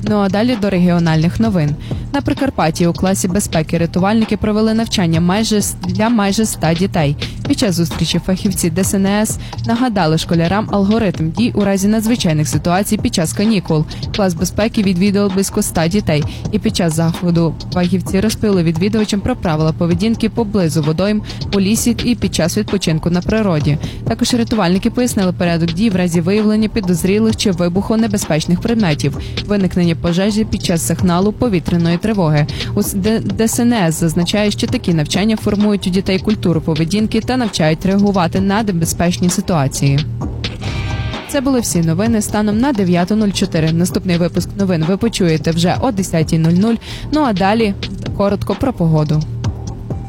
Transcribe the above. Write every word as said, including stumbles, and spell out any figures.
Ну а далі до регіональних новин. На Прикарпатті у класі безпеки рятувальники провели навчання майже для майже ста дітей. Під час зустрічі фахівці Де Ес Ен Ес нагадали школярам алгоритм дій у разі надзвичайних ситуацій під час канікул. Клас безпеки відвідало близько ста дітей. І під час заходу фахівці розповіли відвідувачам про правила поведінки поблизу водойм, у лісі і під час відпочинку на природі. Також рятувальники пояснили порядок дій в разі виявлення підозрілих чи вибуху небезпечних предметів, виникнення пожежі під час сигналу повітряної тривоги. У Де Ес Ен Ес зазначає, що такі навчання формують у дітей культуру поведінки та навчають реагувати на небезпечні ситуації. Це були всі новини станом на дев'ята нуль чотири. Наступний випуск новин ви почуєте вже о десята нуль нуль. Ну а далі коротко про погоду.